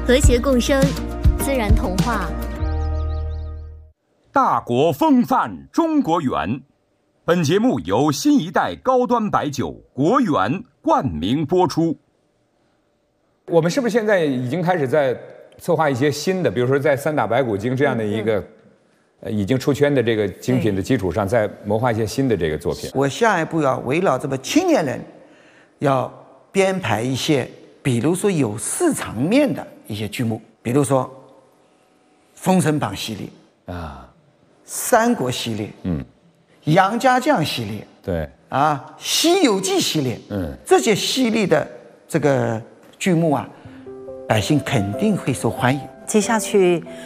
和谐共生，自然童话。 大国风范中国园。本节目由新一代高端白酒国园冠名播出。 我们是不是现在已经开始在策划一些新的，比如说在三打白骨精这样的一个已经出圈的这个精品的基础上，再谋划一些新的这个作品？ 我下一步要围绕这么青年人，要编排一些，比如说有市场面的一些剧目，比如说《封神榜》系列啊， 《三国》系列，杨家将系列， 对啊，《西游记》系列，这些系列的这个剧目啊，百姓肯定会受欢迎。 接下去